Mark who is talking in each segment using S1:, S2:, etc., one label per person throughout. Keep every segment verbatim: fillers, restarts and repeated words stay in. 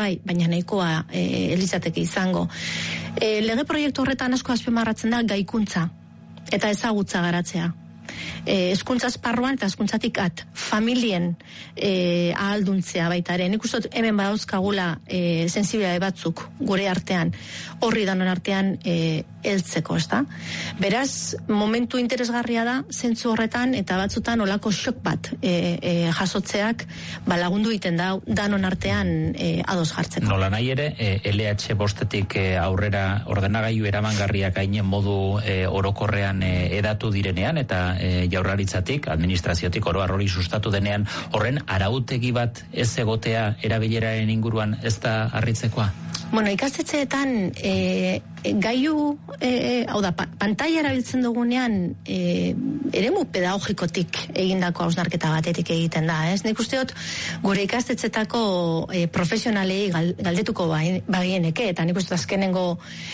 S1: bai, baina nahikoa e, elizateke izango. E, lege proiektu horretan asko azpimarratzen da gaikuntza eta ezagutza garatzea. Eh, eskuntza esparruan eta eskuntzatik at familien eh, ahalduntzea baita ere. Nik uste hemen badauzkagula eh, sensibilitate batzuk gure artean, horri danon artean eh, heltzeko, ezta? Beraz, momentu interesgarria da zentzu horretan eta batzutan olako shock bat eh, eh, jasotzeak ba, lagundu egiten da danon artean eh, ados jartzeko.
S2: Nola nahi ere, eh, L H bostetik eh, aurrera ordenagailu eramangarriak gainen modu eh, orokorrean eh, edatu direnean eta eh, jaurlaritzatik, administraziotik oro har hori sustatu denean, horren arautegi bat ez egotea erabileraren inguruan ez da harritzekoa?
S1: Bueno, ikastetxeetan e, gaiu, e, hau da, pa, pantalla erabiltzen dugunean e, eremu pedagogikotik egindako hausnarketa batetik egiten da, ez? Nik usteot gure ikastetxetako e, profesionalei galdetuko bagieneke, eta nik usteot azkenengo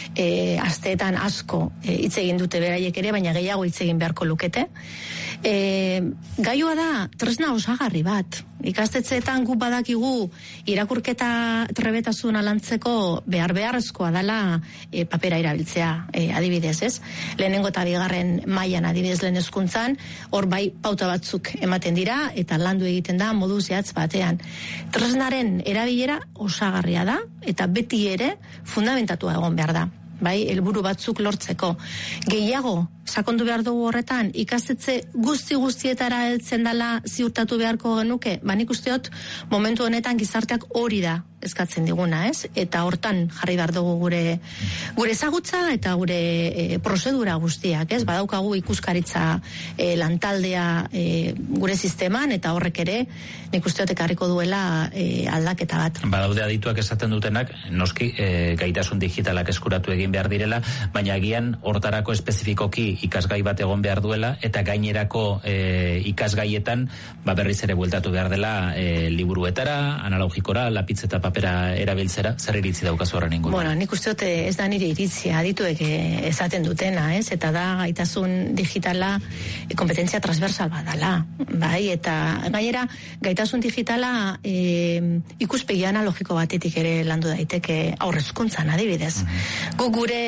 S1: e, asteetan asko e, hitz egin dute beraiek ere, baina gehiago hitz egin beharko lukete. E, gaiua da tresna osagarri bat. Ikastetxeetan gu badakigu irakurketa trebetasuna lantzeko behar beharrezkoa dela e, papera erabiltzea, e, adibidez, ez? Lehenengo eta bigarren mailan adibidez lehen hezkuntzan, hor bai pauta batzuk ematen dira eta landu egiten da modu zehatz batean. Tresnaren erabilera osagarria da eta beti ere fundamentatua egon behar da. Bai, helburu batzuk lortzeko. Gehiago sakondu behar dugu horretan, ikastetxe guzti guztietara heltzen dela ziurtatu beharko genuke, ba nik usteot momentu honetan gizarteak hori da eskatzen diguna, ez? Eta hortan jarri behar dugu gure gure ezagutza eta gure e, prozedura guztiak, ez? Badaukagu ikuskaritza e, lantaldea e, gure sisteman eta horrek ere nik usteot ekarriko duela e, aldaketa bat.
S2: Badaude adituak esaten dutenak, noski e, gaitasun digitalak eskuratu egin behar direla, baina agian hortarako espezifikoki ikasgai bat egon behar duela eta gainerako e, ikasgaietan ba berriz ere bueltatu behar dela e, liburuetara, analogikora, lapitz eta papera erabiltzera. Zer iritzi daukazu horren inguruan?
S1: Bueno, nik uste dut ez da nire iritzia, adituek esaten dutena, ez? Eta da gaitasun digitala e, kompetentzia transversal badala, bai? Eta gainera gaitasun digitala e, ikuspegi analogiko batetik ere landu daiteke aurrezkuntzan adibidez. Mm-hmm. Gu gure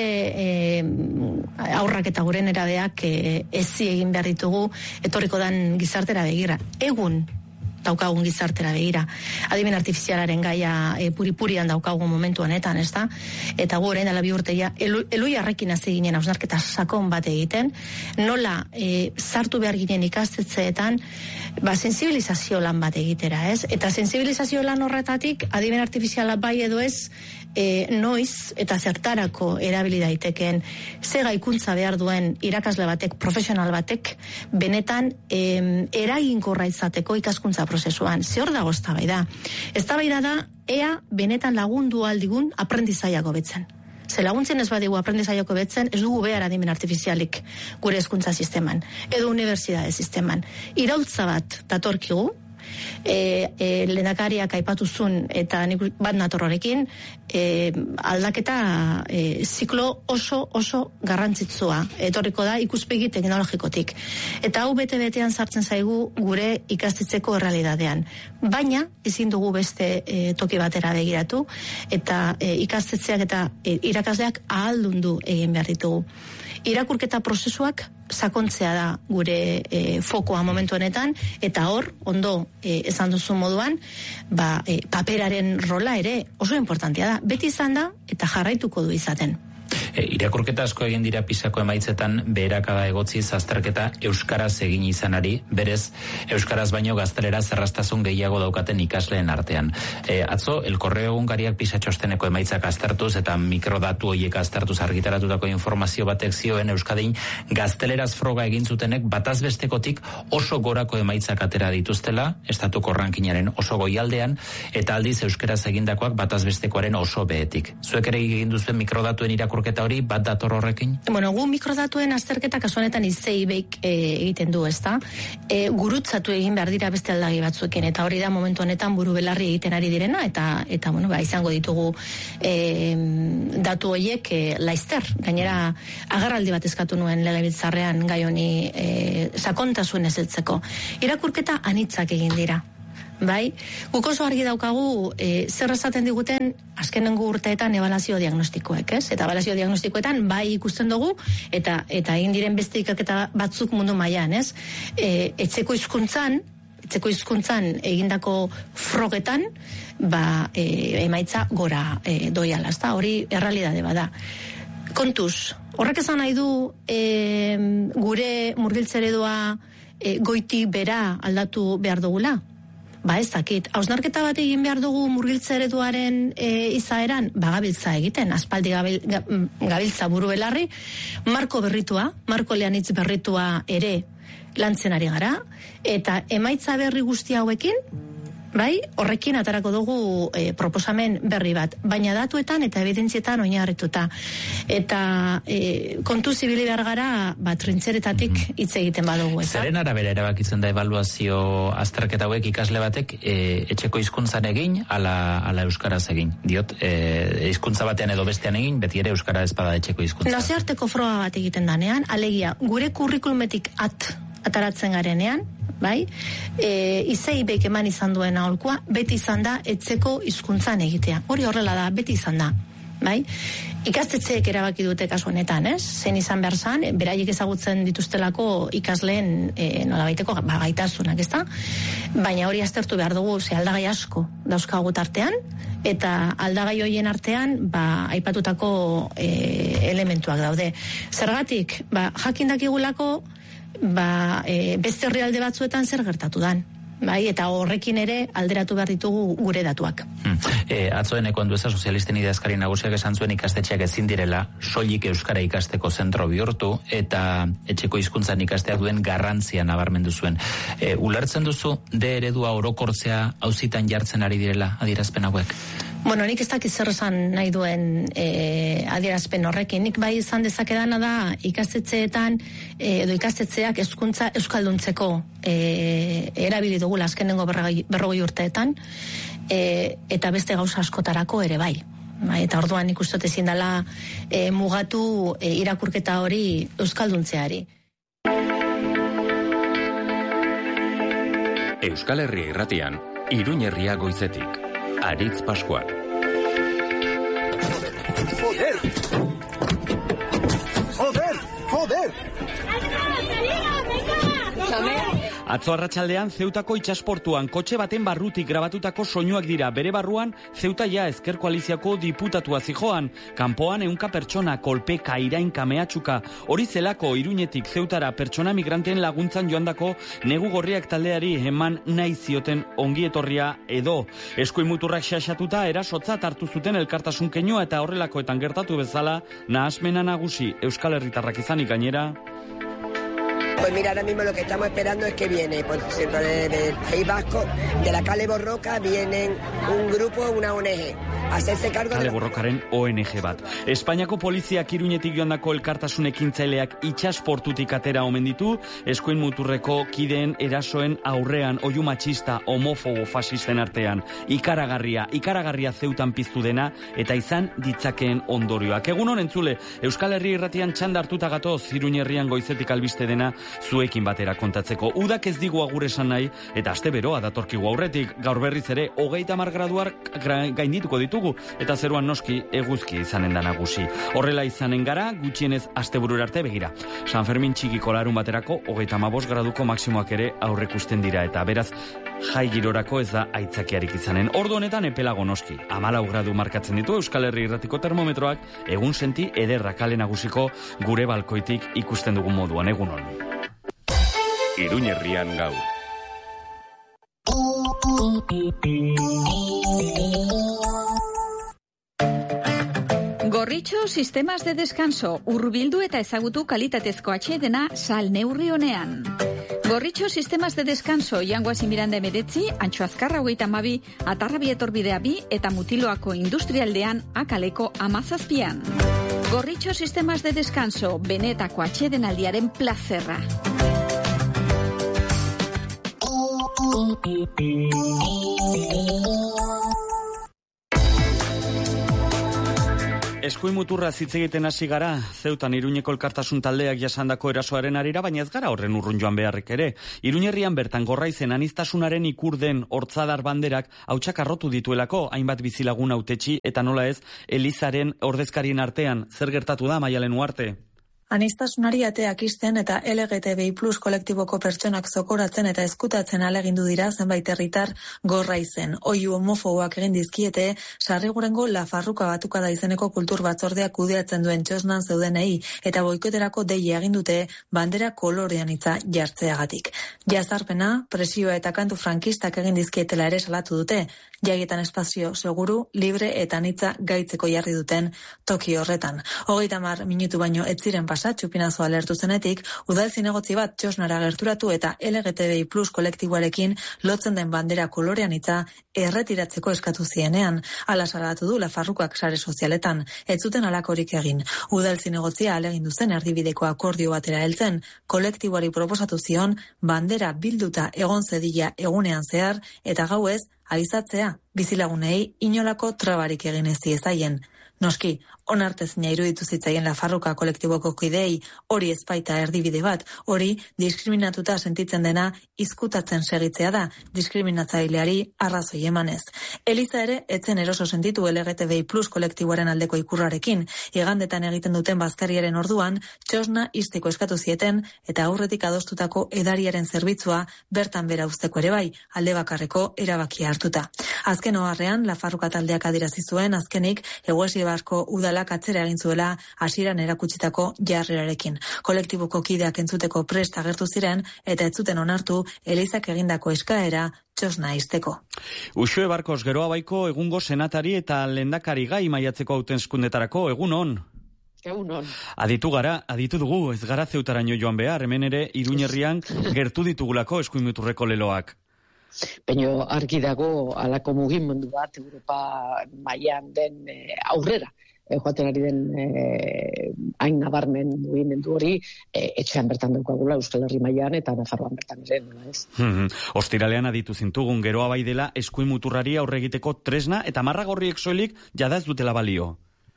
S1: e, aurrak eta gure nerabeak e, ezi egin behar ditugu etorriko dan gizartera begira. Egun daukagun gizartera begira. Adimen artifizialaren gaia e, puripurian daukagun momentu honetan, ez da? Eta gu orain dela bi urteia elu, elui arrekin hasi ginen hausnarketa sakon bat egiten, nola e, sartu behar ginen ikastetxeetan ba, sensibilizazio lan bat egitera, ez? Eta sensibilizazio lan horretatik adimen artifiziala bai edo ez e, noiz eta zertarako erabili daiteken ze gaikuntza behar duen irakasle batek, profesional batek, benetan e, eraginkorra izateko ikaskuntza prozesuan. Ze hor dago eztabaida. Eztabaida da ea benetan lagundu aldigun aprendizaiako betzen. Ze laguntzen ez badigu aprendizaiako betzen, ez dugu behar adimen artifizialik gure hezkuntza sisteman, edo unibertsitate sisteman. Iraultza bat datorkigu, E, e, lehendakariak aipatuzun eta nik bat natorrorekin e, aldaketa e, ziklo oso oso garrantzitsua etorriko da ikuspegi teknologikotik eta hau bete-betean sartzen zaigu gure ikastetxeko errealitatean, baina ezin dugu beste e, toki batera begiratu eta e, ikastetxeak eta e, irakasleak ahaldundu egin behar ditugu. Irakurketa prozesuak sakontzea da gure e, fokoa momentu honetan, eta hor, ondo e, esan duzu moduan, ba, e, paperaren rola ere oso importantea da. Beti izan da eta jarraituko du izaten.
S2: E, irakurketa asko egin dira Pisako emaitzetan beherakada egotzi azterketa euskaraz egin izanari, berez euskaraz baino gazteleraz erraztasun gehiago daukaten ikasleen artean. E, atzo, El Correo Egunkariak Pisa txosteneko emaitzak aztertuz eta mikrodatu horiek aztertuz argitaratutako informazio batek zioen Euskadin gazteleraz froga egin zutenek batazbestekotik oso gorako emaitzak atera dituztela, estatuko rankinaren oso goialdean, eta aldiz euskaraz egindakoak batazbestekoaren oso behetik. Zuek ere egin duzuen mikrodatuen irakurketa hori bat dator horrekin?
S1: Bueno, gu mikrodatuen azterketa kasu honetan izei beik e, egiten du, ezta? E, gurutzatu egin behar dira beste aldagi batzuekin, eta hori da momentu honetan buru belarri egiten ari direna, eta eta bueno, ba, izango ditugu e, datu horiek e, laizter. Gainera, agerraldi bat eskatu nuen legebiltzarrean gai honi e, sakontasun ez heltzeko. Irakurketa anitzak egin dira. bai? Guk oso argi daukagu e, zer esaten diguten azkenengo urteetan ebaluazio diagnostikoek, ez? Eta ebaluazio diagnostikoetan bai ikusten dugu eta eta egin diren beste ikerketa batzuk mundu mailan, ez? E, etxeko hizkuntzan, etxeko hizkuntzan egindako frogetan, ba e, emaitza gora e, doiala, ezta? Hori errealitate bada. Kontuz, horrek esan nahi du e, gure murgiltze eredua e, goitik bera aldatu behar dugula? Ba ez dakit, hausnarketa bat egin behar dugu murgiltze ereduaren e, izaeran, ba gabiltza egiten, aspaldi gabil, gabiltza buru belarri, marko berritua, marko leanitz berritua ere lantzen ari gara, eta emaitza berri guzti hauekin, bai, horrekin atarako dugu e, proposamen berri bat, baina datuetan eta evidentzietan oinarrituta. Eta e, kontu zibili behar gara, ba, trintzeretatik hitz egiten badugu.
S2: Zeren arabera erabakitzen da ebaluazio azterketa hauek ikasle batek e, etxeko hizkuntzan egin, ala, ala euskaraz egin. Diot, e, hizkuntza batean edo bestean egin, beti ere euskara ez bada etxeko hizkuntza.
S1: Nazioarteko froga bat egiten danean, alegia, gure kurrikulumetik at ataratzen garenean, bai, e, izei beik eman izan duen aholkua, beti izan da etzeko hizkuntzan egitea. Hori horrela da, beti izan da, bai. Ikastetxeek erabaki dute kasu honetan, ez? Zein izan behar zan, beraiek ezagutzen dituztelako ikasleen e, nolabaiteko ba, gaitasunak, ezta? Baina hori aztertu behar dugu, ze aldagai asko dauzkagu tartean, eta aldagai hoien artean, ba, aipatutako e, elementuak daude. Zergatik, ba, jakin dakigulako, ba, e, beste herrialde batzuetan zer gertatu dan. Bai, eta horrekin ere alderatu behar ditugu gure datuak.
S2: Hmm. E, atzoeneko Andueza sozialisten idazkari nagusiak esan zuen ikastetxeak ezin direla soilik euskara ikasteko zentro bihurtu eta etxeko hizkuntzan ikasteak duen garrantzia nabarmendu zuen. E, ulertzen duzu de eredua orokortzea auzitan jartzen ari direla adierazpen hauek?
S1: Bueno, nik ez dakit zer esan nahi duen e, adierazpen horrekin. Nik bai izan dezakedana da ikastetxeetan e, edo ikastetxeak hezkuntza euskalduntzeko e, erabili dugula azkenengo berrogei urteetan e, eta beste gauza askotarako ere bai. Bai, eta orduan nik uste ezin dela e, mugatu e, irakurketa hori euskalduntzeari.
S3: Euskal Herria irratian, Iruñ herria goizetik. Aritz Pascual.
S4: ¡Joder! ¡Joder! ¡Joder!
S5: Atzo arratsaldean Zeutako itsasportuan kotxe baten barrutik grabatutako soinuak dira. Bere barruan Zeuta ja Ezker Koaliziako diputatua zijoan. Kanpoan ehunka pertsona kolpeka irainka mehatxuka. Hori zelako Iruñetik Zeutara pertsona migranteen laguntzan joandako negu gorriak taldeari eman nahi zioten ongietorria edo. Eskuin muturrak xaxatuta erasotzat hartu zuten elkartasun keinua eta horrelakoetan gertatu bezala nahasmena nagusi Euskal Herritarrak izanik gainera.
S6: Pues mira, ahora mismo lo que estamos esperando es que viene, por ejemplo, del País Vasco, de la Kale Borroka, vienen un grupo, una O N G, a hacerse cargo de...
S5: Kale Borrokaren O N G bat. Espainiako poliziak Iruñetik joandako elkartasun ekintzaileak itsasportutik atera omen ditu, eskuin muturreko kideen erasoen aurrean oihu matxista, homofobo fasisten artean. Ikaragarria, ikaragarria Zeutan piztu dena, eta izan ditzakeen ondorioak. Egun honen entzule, Euskal Herri irratian txanda hartuta gatoz, Iruñ herrian goizetik albiste dena, zuekin batera kontatzeko. Udak ez digu agur esan nahi, eta aste beroa datorkigu aurretik, gaur berriz ere, hogeita hamar graduar gaindituko ditugu, eta zeruan noski eguzki izanen da nagusi. Horrela izanen gara, gutxienez asteburura arte begira. San Fermin txikiko larun baterako, hogeita hamabost graduko maksimoak ere aurrekusten dira, eta beraz, jai girorako ez da aitzakiarik izanen. Ordu honetan epelago noski. Hamalau gradu markatzen ditu Euskal Herri irratiko termometroak, egun senti ederra kale nagusiko gure balkoitik ikusten dugun moduan, egun hon.
S3: Iruñ herrian gaur.
S7: Gorritxo sistemas de descanso, hurbildu eta ezagutu kalitatezko atsedena sal neurri honean. Gorritxo sistemas de descanso, Jangoasi Miranda emeretzi, Antxo Azkarra hogeita hamabi, Atarrabi etorbidea bi eta Mutiloako industrialdean akaleko amazazpian. Gorritxo sistemas de descanso, benetako atsedenaldiaren plazerra.
S5: eskuin muturra hitz egiten hasi gara, Zeutan Iruñeko elkartasun taldeak jasandako erasoaren arira, baina ez gara horren urrun joan beharrek ere. Iruñerrian bertan Gorraizen aniztasunaren ikurden hortzadar banderak hautsak arrotu dituelako, hainbat bizilagun hautetsi eta nola ez, Elizaren ordezkarien artean, zer gertatu da Maialen Uarte?
S8: Anistasunari ateak isten eta L G T B I plus kolektiboko pertsonak zokoratzen eta ezkutatzen alegindu dira zenbait herritar Gorraizen. Oihu homofoboak egin dizkiete Sarrigurengo Lafarruka Batukada izeneko kultur batzordeak kudeatzen duen txosnan zeudenei eta boikoterako deia egin dute bandera kolorean hitza jartzeagatik. Jazarpena, presioa eta kantu frankistak egin dizkietela ere salatu dute. Jaietan espazio seguru, libre eta anitza gaitzeko jarri duten toki horretan. Hogeita hamar minutu baino ez ziren pasa txupinazo alertu zenetik, udal zinegotzi bat txosnara gerturatu eta L G T B I plus kolektiboarekin lotzen den bandera kolorean hitza erretiratzeko eskatu zienean. Hala salatu du Lafarrukak sare sozialetan, ez zuten halakorik egin. Udal zinegotzia alegindu zen erdibideko akordio batera heltzen, kolektiboari proposatu zion bandera bilduta egon zedila egunean zehar eta gauez aizatzea, bizilagunei inolako trabarik egin ez diezaien. Noski, onartezina iruditu zitzaien Lafarruka kolektiboko kideei, hori ezpaita erdibide bat, hori diskriminatuta sentitzen dena izkutatzen segitzea da, diskriminatzaileari arrazoi emanez. Eliza ere, etzen eroso sentitu L G T B I plus kolektiboaren aldeko ikurrarekin, igandetan egiten duten bazkariaren orduan, txosna isteko eskatu zieten eta aurretik adostutako edariaren zerbitzua bertan bera uzteko ere bai, alde bakarreko erabakia hartuta. Azken oharrean, Lafarruka taldeak adierazi zuen azkenik Eguesi Basko udalak atzera egin zuela hasieran erakutsitako jarrerarekin. Kolektiboko kideak entzuteko prest agertu ziren eta ez zuten onartu Elizak egindako eskaera txosna izteko.
S5: Uxue Barkos, Geroa Baiko egungo senatari eta lehendakari gai maiatzeko hauteskundetarako, egun on.
S9: Egun on.
S5: Aditu gara, aditu dugu, ez gara Zeutaraino joan behar, hemen ere Iruñerrian gertu ditugulako eskuin muturreko leloak.
S9: Baina argi dago alako mugimendu bat Europa mailan den e, aurrera. E, joaten ari den e, hain nabarmen mugimendu hori e, etxean bertan daukagula Euskal Herri mailan eta Nafarroan bertan ere, nola ez?
S5: Hmm, Ostiralean aditu zintugun Geroa Bai dela eskuin muturrari aurre egiteko tresna eta marra gorriek soilik jada ez dutela balio.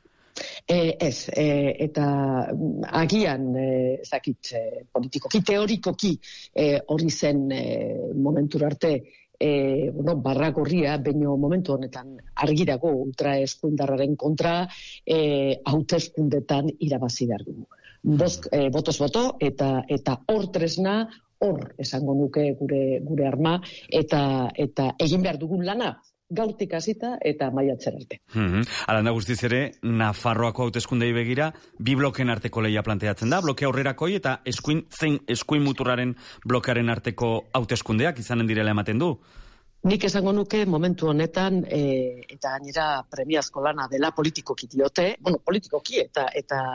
S9: E, ez, e, eta agian e, zakit, e, politikoki, teorikoki e, hori zen e, momentura arte e, bueno, barragorria, baino momentu honetan argi dago ultra eskuindarraren kontra e, hauteskundetan irabazi behar dugu. Bost, e, botoz boto eta eta hor tresna, hor esango nuke gure gure arma eta eta egin behar dugun lana gaurtik hasita eta maiatzera arte.
S5: Mm-hmm. Alanda guztiz ere, Nafarroako hauteskundei begira, bi bloken arteko lehia planteatzen da, bloke aurrerakoi eta eskuin zein eskuin muturraren blokearen arteko hauteskundeak izanen direla ematen du.
S9: Nik esango nuke momentu honetan e, eta gainera premiazko lana dela politikoki diote, bueno, politikoki eta eta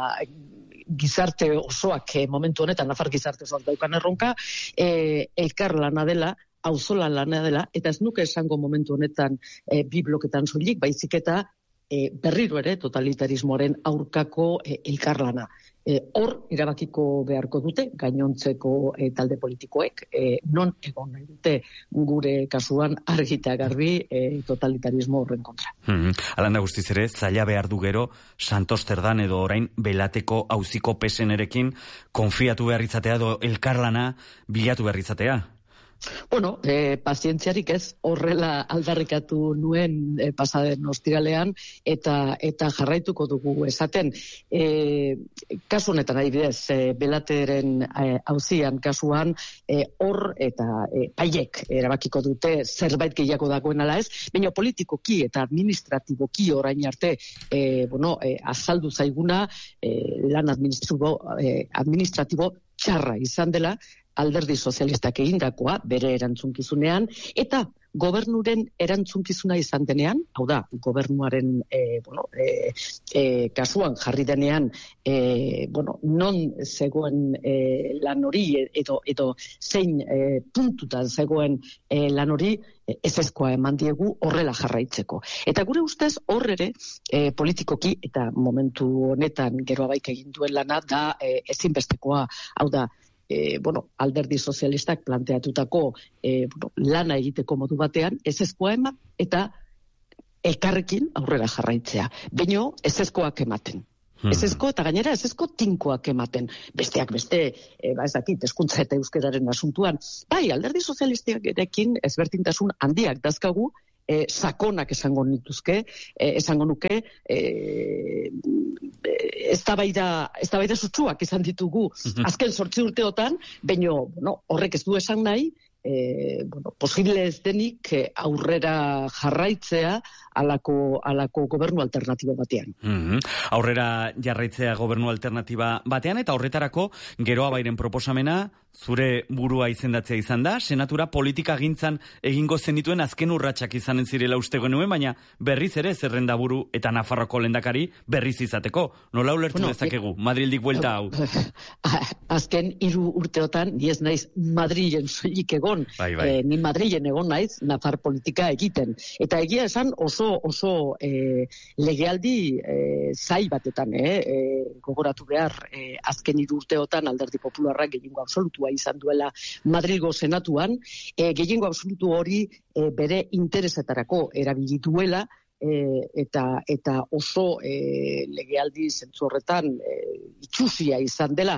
S9: gizarte osoak e, momentu honetan, Nafar gizarte osoak daukan erronka, e, elkar lana dela, auzola lana dela, eta ez nuke esango momentu honetan e, bi bloketan soilik, baizik eta e, berriro ere totalitarismoaren aurkako e, elkarlana. E, hor erabakiko beharko dute gainontzeko e, talde politikoek, e, non egon nahi dute gure kasuan argita garbi e, totalitarismo horren kontra.
S5: Mm-hmm. Alanda guztiz ere, zaila behar du gero Santosterdan edo orain belateko auziko pesenerekin konfiatu behar izatea edo elkarlana bilatu behar izatea.
S9: Bueno, eh, pazientziarik ez, horrela aldarrikatu nuen eh, pasaden ostiralean eta eta jarraituko dugu esaten. Eh, kasu honetan adibidez, eh, belateren auzian eh, kasuan eh, hor eta eh, paiek erabakiko dute zerbait gehiago dagoen ala ez, baina politikoki eta administratiboki orain arte eh, bueno, eh, azaldu zaiguna eh, lan administratibo, eh, administratibo txarra izan dela, alderdi sozialistak egindakoa bere erantzunkizunean, eta gobernuren erantzukizuna izan denean, hau da, gobernuaren e, bueno, e, e, kasuan jarri denean, e, bueno, non zegoen e, lan hori, edo, edo zein e, puntutan zegoen e, lan hori, ezezkoa eman diegu horrela jarraitzeko. Eta gure ustez horrere e, politikoki, eta momentu honetan Geroa Baik egin duen lana da e, ezinbestekoa, hau da, E, bueno, alderdi sozialistak planteatutako e, bueno, lana egiteko modu batean, ezezkoa eman, eta elkarrekin aurrera jarraitzea. Baino, ezezkoak ematen. Ezezko eta gainera ezezko tinkoak ematen. Besteak beste, e, ba ez dakit, hezkuntza eta euskararen asuntuan. Bai, alderdi sozialistak erekin ezberdintasun handiak dazkagu, e, sakonak esango nituzke, e, esango nuke, e, eztabaida eztabaida sutsuak izan ditugu azken zortzi urteotan, baino, bueno, horrek ez du esan nahi, E, bueno, posible ez denik aurrera jarraitzea alako, alako gobernu alternatiba batean.
S5: Mm-hmm. Aurrera jarraitzea gobernu alternatiba batean, eta horretarako Geroa Bairen proposamena zure burua izendatzea izan da, senatura politika gintzan egingo zenituen azken urratsak izanen zirela uste genuen, baina berriz ere zerrenda buru eta Nafarroko lehendakari berriz izateko. Nola ulertu bueno, dezakegu, Madrildik buelta hau?
S9: Azken hiru urteotan, ni ez naiz Madrilen soilik egon, bai, bai. Eh, ni Madrilen egon naiz Nafar politika egiten. Eta egia esan oso oso eh, legealdi eh, zai batetan, eh, eh, gogoratu behar, eh, azken hiru urteotan Alderdi Popularrak gehiengo absolutua izan duela Madrilgo senatuan, eh, gehiengo absolutu hori eh, bere interesetarako erabili duela, E, eta eta oso e, legealdi zentzu horretan e, itxusia izan dela.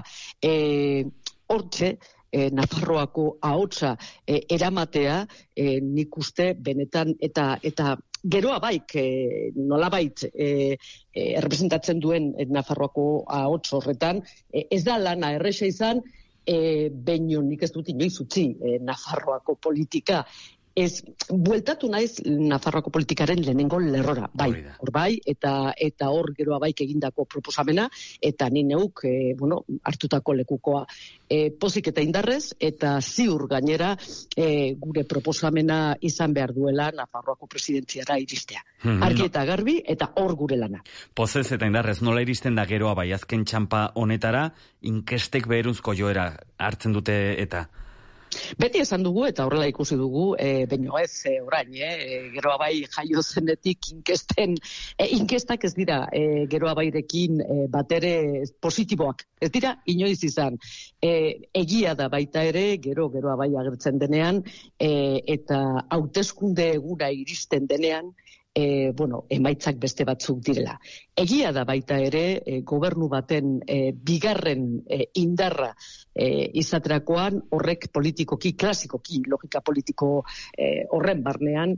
S9: E, hortxe, e, Nafarroako ahotsa e, eramatea e, nik uste benetan eta eta Geroa Baik e, nolabait e, e, errepresentatzen duen e, Nafarroako ahots horretan, e, ez da lana erresa izan, e, baino nik ez dut inoiz utzi e, Nafarroako politika. Ez, bueltatu naiz Nafarroako politikaren lehenengo lerrora, bai, hor bai, eta eta hor Geroa Baik egindako proposamena, eta ni neuk, e, bueno, hartutako lekukoa e, pozik eta indarrez, eta ziur gainera e, gure proposamena izan behar duela Nafarroako presidentziara iristea. Mm-hmm. Argi eta garbi, eta hor gure lana.
S5: Pozez eta indarrez, nola iristen da Geroa Bai azken txanpa honetara, inkestek beheruzko joera hartzen dute eta...
S9: Beti esan dugu eta horrela ikusi dugu, e, baino ez e, orain, e, Geroa Bai jaio zenetik inkesten, e, inkestak ez dira e, Geroa Bairekin e, batere positiboak, ez dira inoiz izan. E, egia da baita ere, gero Geroa Bai agertzen denean, e, eta hauteskunde egura iristen denean, E, bueno, emaitzak beste batzuk direla. Egia da baita ere, e, gobernu baten e, bigarren e, indarra e, izaterakoan, horrek politikoki, klasikoki, logika politiko e, horren barnean,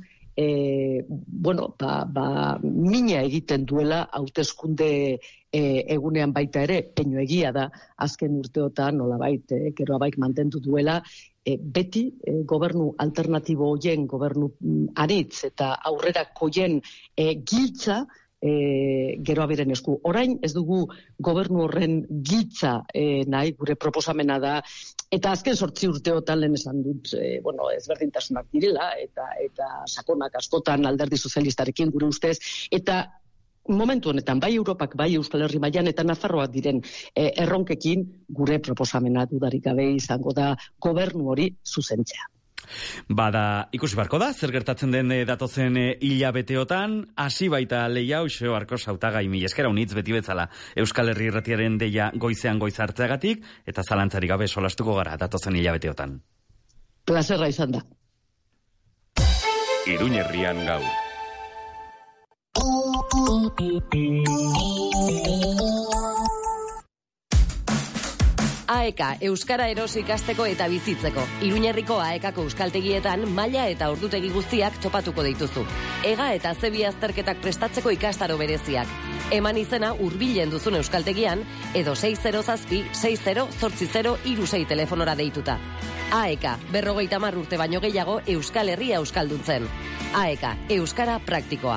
S9: e, bueno, ba, ba, mina egiten duela hauteskunde e, egunean baita ere, peino egia da, azken urteotan, nolabait, e, Geroa Baik mantendu duela, E, beti e, gobernu alternatibo hoien, gobernu mm, aritz eta aurrerakoien e, giltza e, Geroa Bairen esku. Orain ez dugu gobernu horren giltza e, nahi, gure proposamena da, eta azken sortzi urteotan lehen esan dut, e, bueno, ezberdintasunak direla, eta, eta sakonak askotan Alderdi Sozialistarekin gure ustez, eta momentu honetan, bai Europak, bai Euskal Herri mailan eta Nafarroak diren eh, erronkekin gure proposamena dudarik gabe izango da gobernu hori zuzentzea.
S5: Bada, ikusi barko da, zer gertatzen den datozen hilabeteotan, hasi baita leia Uxo Arkoz hautagai mila esker unitz beti bezala Euskal Herri Irratiaren deia goizean goiz hartzeagatik, eta zalantzari gabe solastuko gara datozen hilabeteotan.
S9: Plazerra izan da.
S3: Iruñerrian gaur.
S10: A E K Euskara erosi ikasteko eta bizitzeko. Iruñerriko A E Kako euskaltegietan maila eta ordutegi guztiak topatuko dituzu. Ega eta zebi azterketak prestatzeko ikastaro bereziak. Eman izena hurbilen duzun euskaltegian edo sei zero zazpi sei zero zortzi zero hiru sei telefonora deituta. A E K berrogeita hamar urte baino gehiago Euskal Herria euskalduntzen. A E K Euskara praktikoa.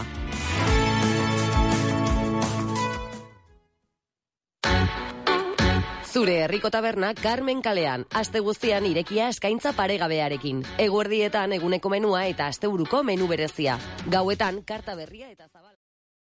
S10: Zure herriko taberna Carmen kalean, aste guztian irekia eskaintza paregabearekin. Eguerdietan eguneko menua eta asteburuko menu berezia. Gauetan karta berria eta zabala.